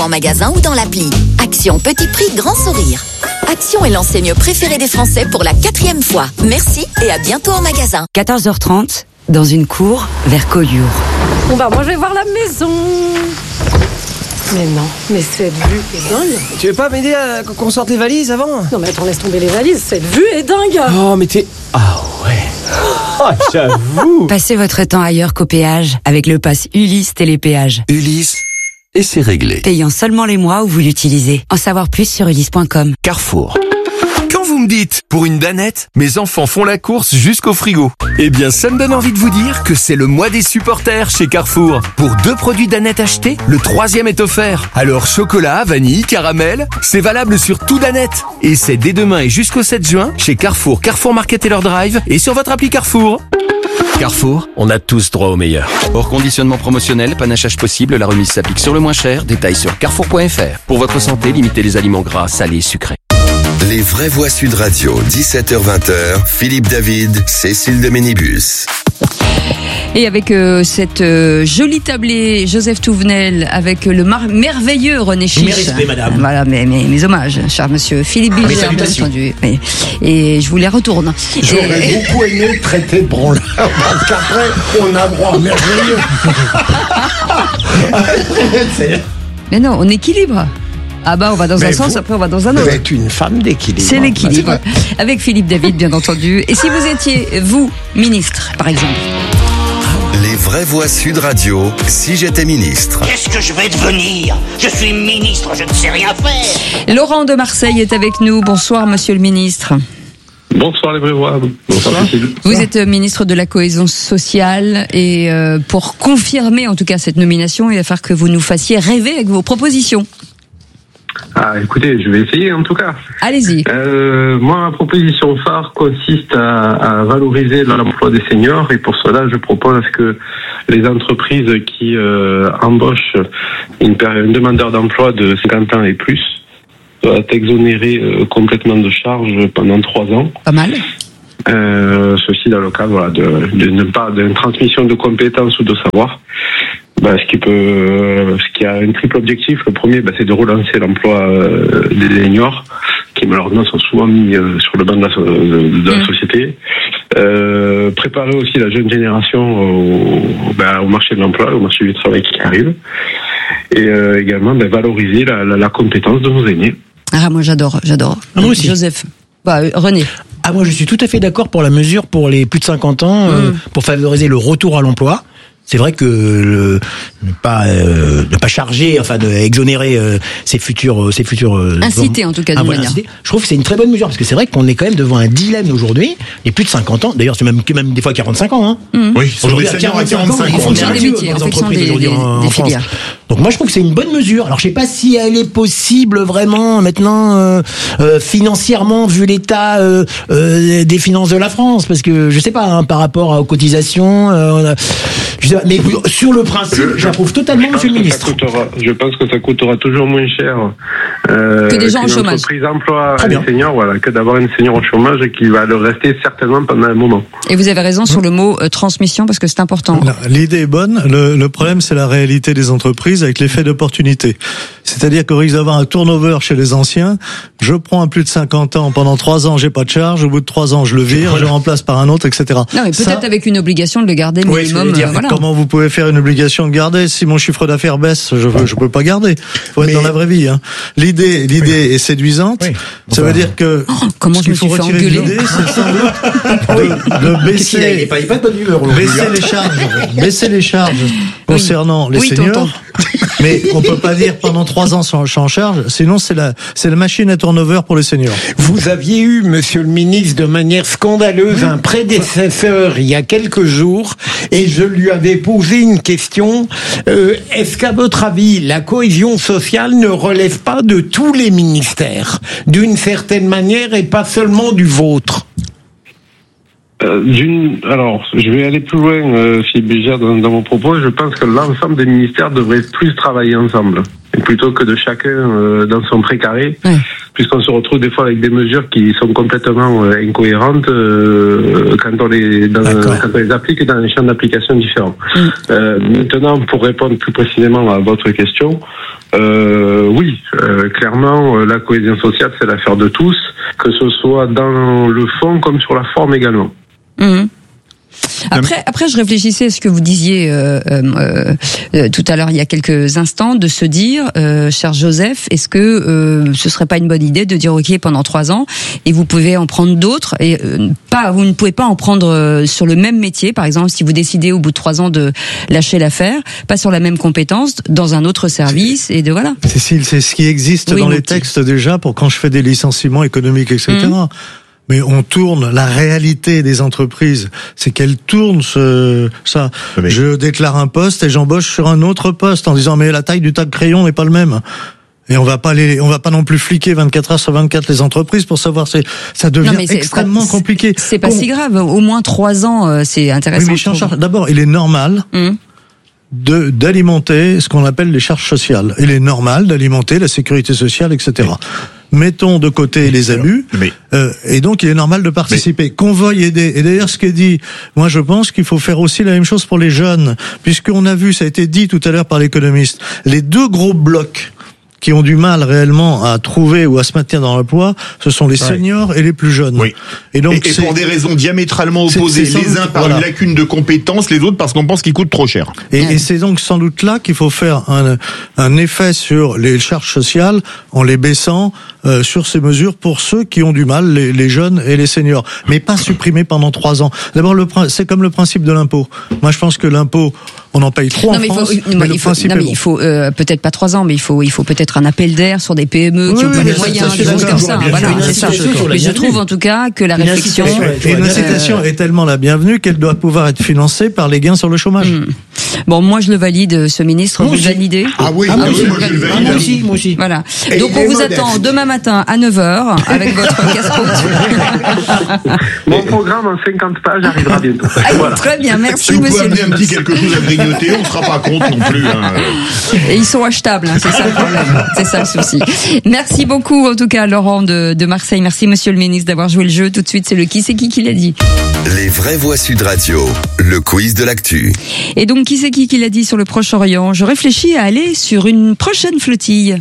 En magasin ou dans l'appli. Action petit prix, grand sourire. Action est l'enseigne préférée des Français pour la 4e fois. Merci et à bientôt en magasin. 14h30, dans une cour vers Collioure. Bon bah moi je vais voir la maison. Mais non, mais cette vue est dingue. Tu veux pas m'aider à qu'on sorte les valises avant? Non mais attends, laisse tomber les valises, cette vue est dingue. Oh mais t'es... Ah ouais. Oh, j'avoue. Passez votre temps ailleurs qu'au péage avec le pass Ulysse Télépéage. Ulysse, et c'est réglé. Payant seulement les mois où vous l'utilisez. En savoir plus sur ulysse.com. Carrefour. Quand vous me dites, pour une danette, mes enfants font la course jusqu'au frigo. Eh bien, ça me donne envie de vous dire que c'est le mois des supporters chez Carrefour. Pour 2 produits Danette achetés, le 3e est offert. Alors, chocolat, vanille, caramel, c'est valable sur tout Danette. Et c'est dès demain et jusqu'au 7 juin, chez Carrefour, Carrefour Market et leur Drive, et sur votre appli Carrefour. Carrefour, on a tous droit au meilleur. Hors conditionnement promotionnel, panachage possible, la remise s'applique sur le moins cher. Détails sur carrefour.fr. Pour votre santé, limitez les aliments gras, salés, sucrés. Les vraies voix Sud Radio, 17h-20h, Philippe David, Cécile de Ménibus. Et avec cette jolie tablée, Joseph Touvenel, avec le merveilleux René Chiche. Mes respects, madame. Voilà, mes hommages, cher monsieur. Philippe Bilger, bien entendu. Et je vous les retourne. J'aurais beaucoup aimé traiter de branleur, parce qu'après, on a droit merveilleux. Mais non, on équilibre. Ah bah on va dans un sens, après on va dans un autre. Vous êtes une femme d'équilibre. C'est l'équilibre. Avec Philippe David, bien entendu. Et si vous étiez, vous, ministre, par exemple? Les vraies voix Sud Radio, si j'étais ministre. Qu'est-ce que je vais devenir? Je suis ministre, je ne sais rien faire. Laurent de Marseille est avec nous. Bonsoir, monsieur le ministre. Bonsoir les vraies voix. Bonsoir. Vous êtes ministre de la Cohésion sociale et pour confirmer en tout cas cette nomination, il va falloir que vous nous fassiez rêver avec vos propositions. Ah, écoutez, je vais essayer en tout cas. Allez-y. Moi, ma proposition phare consiste à valoriser l'emploi des seniors et pour cela, je propose que les entreprises qui embauchent un demandeur d'emploi de 50 ans et plus doivent être exonérées complètement de charges pendant 3 ans. Pas mal. Ceci dans le cadre d'une transmission de compétences ou de savoir. Ce qui a un triple objectif. Le premier, c'est de relancer l'emploi des seniors, qui malheureusement sont souvent mis sur le banc de la société. Préparer aussi la jeune génération au marché de l'emploi, au marché du travail qui arrive. Et également valoriser la compétence de nos aînés. Ah, moi j'adore. Moi aussi. Joseph. René. Ah, moi je suis tout à fait d'accord pour la mesure pour les plus de 50 ans, pour favoriser le retour à l'emploi. C'est vrai que ne pas charger, exonérer ces futurs inciter en tout cas de manière. Je trouve que c'est une très bonne mesure parce que c'est vrai qu'on est quand même devant un dilemme aujourd'hui. Les plus de 50 ans, d'ailleurs c'est même des fois 45 ans. Oui, aujourd'hui à 45 ans, en fonction des métiers, en fonction des filières. Donc moi je trouve que c'est une bonne mesure. Alors je sais pas si elle est possible vraiment maintenant financièrement vu l'état des finances de la France, parce que je sais pas par rapport aux cotisations. Mais sur le principe, j'approuve totalement, monsieur le ministre. Je pense que ça coûtera toujours moins cher que des gens au chômage. L'entreprise emploie les seniors, que d'avoir une senior au chômage qui va le rester certainement pendant un moment. Et vous avez raison sur le mot transmission parce que c'est important. L'idée est bonne. Le problème, c'est la réalité des entreprises avec l'effet d'opportunité. C'est-à-dire qu'au risque d'avoir un turnover chez les anciens, je prends un plus de 50 ans, pendant 3 ans, j'ai pas de charge, au bout de 3 ans, je le vire, je le remplace par un autre, etc. Non, mais peut-être avec une obligation de le garder minimum. Comment vous pouvez faire une obligation de garder? Si mon chiffre d'affaires baisse, je peux pas garder. Faut être dans la vraie vie, L'idée est séduisante. Oui. Ça veut dire que comment je me suis fait engueuler l'idée, c'est sans doute de baisser, baisser les charges concernant les seniors. Mais on peut pas dire pendant 3 ans sans charge, sinon c'est la machine à turnover pour les seniors. Vous aviez eu, monsieur le ministre, de manière scandaleuse, un prédécesseur il y a quelques jours, et je lui avais posé une question. Est-ce qu'à votre avis, la cohésion sociale ne relève pas de tous les ministères, d'une certaine manière, et pas seulement du vôtre? Alors, je vais aller plus loin, Philippe Bilger, dans mon propos. Je pense que l'ensemble des ministères devraient plus travailler ensemble. Et plutôt que de chacun dans son précaré, puisqu'on se retrouve des fois avec des mesures qui sont complètement incohérentes quand on les applique dans des champs d'application différents. Maintenant, pour répondre plus précisément à votre question, oui, clairement, la cohésion sociale, c'est l'affaire de tous, que ce soit dans le fond comme sur la forme également. Après, je réfléchissais à ce que vous disiez tout à l'heure, il y a quelques instants, de se dire, cher Joseph, est-ce que ce serait pas une bonne idée de dire ok pendant 3 ans et vous pouvez en prendre d'autres et vous ne pouvez pas en prendre sur le même métier, par exemple si vous décidez au bout de 3 ans de lâcher l'affaire, pas sur la même compétence, dans un autre service et de voilà. Cécile, c'est ce qui existe dans les textes déjà pour quand je fais des licenciements économiques, etc. Mais on tourne la réalité des entreprises, c'est qu'elles tournent ça. Je déclare un poste et j'embauche sur un autre poste en disant mais la taille du tas de crayons n'est pas le même. Et on va pas non plus fliquer 24 heures sur 24 les entreprises pour savoir ça devient extrêmement compliqué. C'est pas si grave, au moins 3 ans, c'est intéressant. Oui, mais d'abord, il est normal d'alimenter ce qu'on appelle les charges sociales. Il est normal d'alimenter la sécurité sociale, etc. Mettons de côté les abus, et donc il est normal de participer. Qu'on veuille aider. Et d'ailleurs, ce qui est dit, moi je pense qu'il faut faire aussi la même chose pour les jeunes, puisqu'on a vu, ça a été dit tout à l'heure par l'économiste, les 2 gros blocs qui ont du mal réellement à trouver ou à se maintenir dans l'emploi, ce sont les seniors et les plus jeunes. Oui. Et donc et pour des raisons diamétralement opposées, les uns par une lacune de compétences, les autres parce qu'on pense qu'ils coûtent trop cher. Et c'est donc sans doute là qu'il faut faire un effet sur les charges sociales en les baissant sur ces mesures pour ceux qui ont du mal, les jeunes et les seniors, mais pas supprimer pendant 3 ans. D'abord, c'est comme le principe de l'impôt. Moi, je pense que l'impôt, on en paye trop en France. Il faut peut-être pas 3 ans, mais il faut peut-être un appel d'air sur des PME qui ont pas les moyens, des choses comme ça. Voilà, c'est ça. Mais je trouve en tout cas que la réflexion et l'incitation est tellement la bienvenue qu'elle doit pouvoir être financée par les gains sur le chômage. Bon, moi je le valide, ce ministre. Vous le validez? Ah oui, moi je le valide. Moi aussi. Voilà. Donc on vous attend demain matin à 9h avec votre casse-croûte. Mon programme en 50 pages arrivera bientôt. Voilà. Très bien, merci si vous monsieur. Vous pouvez amener un petit quelque chose à grignoter, on ne sera pas contre non plus. Et ils sont achetables, c'est ça le problème. C'est ça le souci. Merci beaucoup en tout cas Laurent de Marseille. Merci monsieur le ministre d'avoir joué le jeu. Tout de suite c'est le qui c'est qui l'a dit. Les vraies voix Sud Radio, le quiz de l'actu. Et donc qui c'est qui l'a dit sur le Proche-Orient? Je réfléchis à aller sur une prochaine flottille.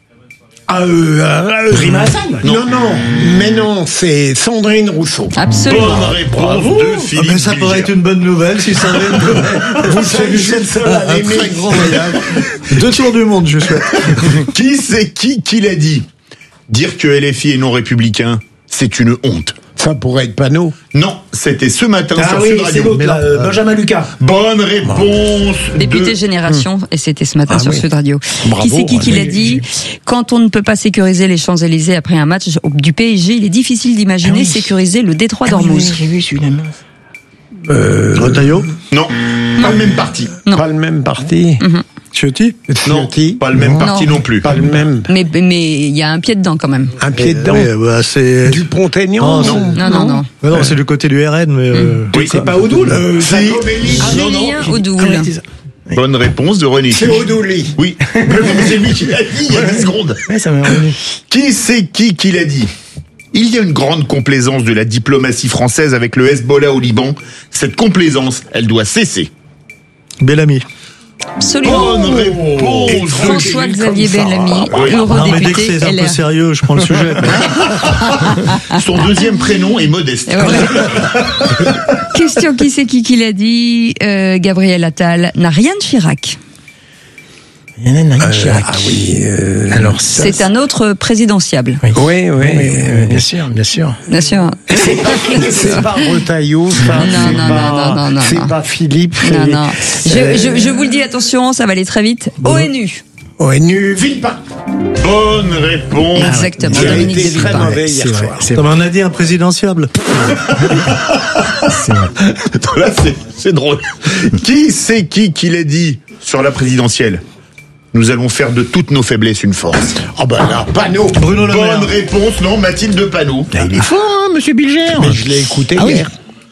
Rima Hassan. Non, c'est Sandrine Rousseau. Absolument. Bonne réponse de Philippe. Mais ça pourrait être une bonne nouvelle si Sandrine vous savez, c'est le seul à l'aimer. Grand voyage. 2 tours du monde, je souhaite. Qui c'est qui l'a dit? Dire que LFI est non républicain, c'est une honte. Ça pourrait être Panot. Non, c'était ce matin sur Sud Radio. C'est l'autre, Benjamin Lucas. Bonne réponse. Député Génération, et c'était ce matin sur Sud Radio. Bravo, qui c'est qui l'a dit? Quand on ne peut pas sécuriser les Champs-Élysées après un match du PSG, il est difficile d'imaginer sécuriser le détroit d'Ormuz. J'ai vu celui-là. Retailleau? Non, pas le même parti. Non. Pas le même parti. Ciotti? Non, pas le même parti non plus. Pas le même. Mais il y a un pied dedans quand même. Un pied dedans. C'est Du Pont-Aignan. Non. Non, c'est du côté du RN, mais Oui, C'est pas Oudoul. Julien Audoul. Bonne réponse de René. C'est Audouli. Oui, c'est lui qui l'a dit il y a 10 secondes. Ouais, ça m'a revenu. Qui c'est qui l'a dit? Il y a une grande complaisance de la diplomatie française avec le Hezbollah au Liban. Cette complaisance, elle doit cesser. Bellamy. Absolument. Bonne réponse. François-Xavier Bellamy, Non, mais dès que eurodéputé c'est un peu LR. sérieux, je prends le sujet. Son deuxième prénom est Modeste. Et voilà. Question qui c'est qui l'a dit? Gabriel Attal n'a rien de Chirac. Chirac. Alors ça, C'est un autre présidentiable. Oui, bien sûr. Bien sûr. C'est pas Retailleau, ça. Non. C'est pas Philippe. Non. Je vous le dis, attention, ça va aller très vite. ONU. ONU, Villepin. Bonne réponse. Exactement. Qui a Dominique été de très Villepin. mauvais hier soir. On a dit un présidentiable. Là, c'est drôle. Qui c'est qui l'a dit sur la présidentielle? Nous allons faire de toutes nos faiblesses une force. Oh ben là, Panot. Bruno Le Maire. Bonne réponse, non, Mathilde Panot. Il est fort, monsieur Bilger. Mais je l'ai écouté hier.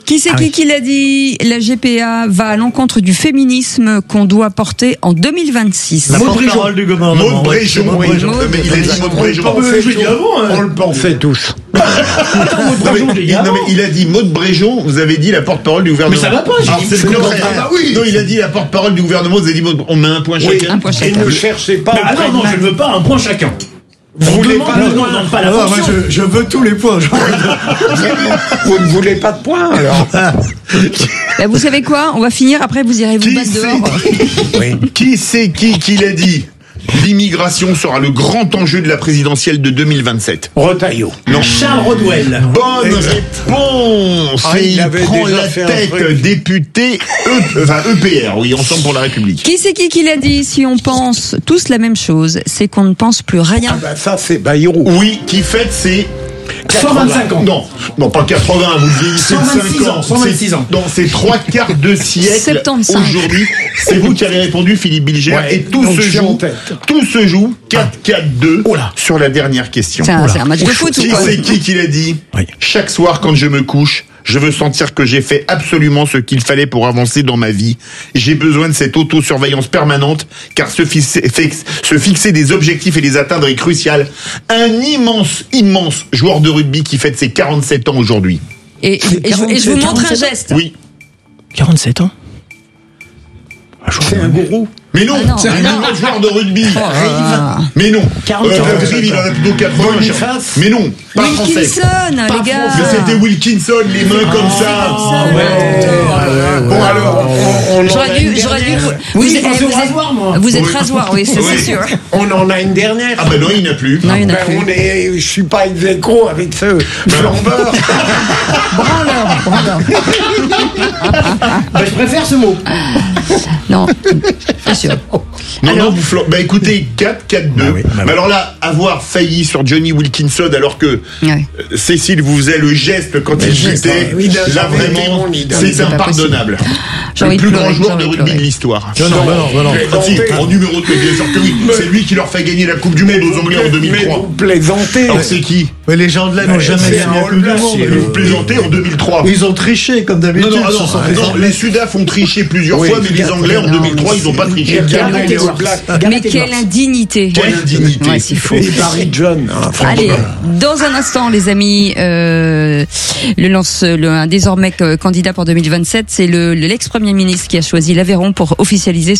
Qui c'est qui l'a dit? La GPA va à l'encontre du féminisme qu'on doit porter en 2026. La porte-parole du gouvernement. Maud Bréjon. Il a dit Maud Bréjon. On le pensait tous. Non, mais il a dit Maud Bréjon, vous avez dit la porte-parole du gouvernement. Mais ça va pas, c'est le contraire. Non, il a dit la porte-parole du gouvernement, vous avez dit Maud, on met un point chacun. Un point chacun. Et ne cherchez pas. Non, je ne veux pas un point chacun. Vous voulez pas de non, points? pas la Moi, fonction. je veux tous les points. Vous ne voulez pas de points, alors? Bah, vous savez quoi? On va finir, après vous irez vous battre dehors. Qui c'est qui l'a dit? L'immigration sera le grand enjeu de la présidentielle de 2027. Retailleau. Non. Charles Rodwell. Bonne réponse. Ah, il il avait prend déjà la fait un tête truc. député EPR, oui, Ensemble pour la République. Qui c'est qui l'a dit? Si on pense tous la même chose, c'est qu'on ne pense plus rien. Ah bah ça, c'est Bayrou. Oui, qui fête ses 125 ans. Non, pas 80, vous le vieillissez de 126 5 ans, 126 ans. Non, c'est 3/4 de siècle 75. aujourd'hui. C'est vous qui avez répondu, Philippe Bilger, Ouais, et tout donc se je suis en joue, tête. tout se joue 4-4-2 Oh là. sur la dernière question. C'est un match de foot ou Qui quoi? c'est qui l'a dit? Oui. Chaque soir, quand je me couche, je veux sentir que j'ai fait absolument ce qu'il fallait pour avancer dans ma vie. J'ai besoin de cette autosurveillance permanente, car se fixer des objectifs et les atteindre est crucial. Un immense joueur de rugby qui fête ses 47 ans aujourd'hui. Et je vous montre un geste. Oui. 47 ans. C'est un gourou. Mais non, Ah non, c'est mais un non. autre joueur de rugby. Ah. Mais non. 47 Rive, il en a plutôt 80. Boniface. Mais non, pas français. Wilkinson, les gars. Mais c'était Wilkinson, les mains comme ça. Bon, alors, on en a J'aurais une dû. dernière. Oui, je pensais au rasoir, moi. Vous êtes Oui. rasoir, oui, c'est Oui. sûr. On en a une dernière. Ah bah non, il n'y en a plus. Non, il y en a Ben, plus. je suis pas ex aequo avec ce flambeur. Branleur. Je préfère ce mot. Non, c'est sûr. Non, bah écoutez, 4-4-2. oui. Mais alors là, avoir failli sur Johnny Wilkinson alors que Ouais. Cécile vous faisait le geste quand il chutait, oui, là ça avait été vraiment, mon idole. c'est C'est pas impardonnable. J'ai Le envie de plus pleurer, grand joueur j'ai de envie de rugby de pleurer. l'histoire. Non. Ah si, en numéro 2, bien sûr que oui. C'est lui qui leur fait gagner la Coupe du Monde aux Anglais en Mais 2003. vous plaisantez. Alors c'est qui? Mais les gens de là n'ont jamais c'est gagné un la Coupe du All Monde. Black, Vous plaisantez en 2003. Ils ont triché comme d'habitude. Non, ce sont des non, Anglais. les Sudaf ont triché plusieurs Oui, fois, mais les Anglais en 2003, ils n'ont pas triché. Regardez les All Blacks. Mais quelle indignité. Quelle indignité. Ouais, c'est fou. Et Barry John. hein, Allez, franchement. dans un instant, les amis, un désormais candidat pour 2027, c'est l'ex-premier ministre qui a choisi l'Aveyron pour officialiser